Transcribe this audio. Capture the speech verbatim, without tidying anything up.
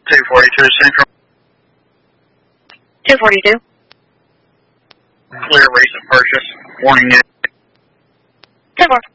two forty-two Central. two forty-two. Clear recent purchase. Warning you. ten four.